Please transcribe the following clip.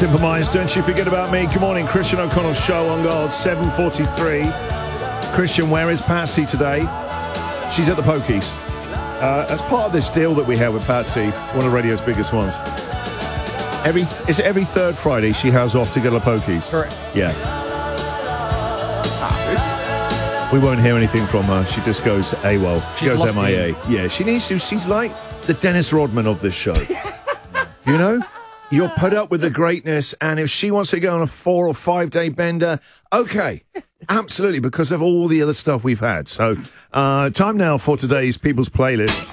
Simple Minds, Don't You Forget About Me. Good morning, Christian O'Connell's show on God, 7:43. Christian, where is Patsy today? She's at the Pokies. As part of this deal that we have with Patsy, one of radio's biggest ones. Every third Friday she has off to go to the Pokies. Correct. Yeah. We won't hear anything from her. She just goes AWOL. She goes MIA. Yeah, she needs to. She's like the Dennis Rodman of this show. You know? You'll put up with the greatness, and if she wants to go on a 4 or 5 day bender, okay. Absolutely, because of all the other stuff we've had. So, time now for today's People's Playlist.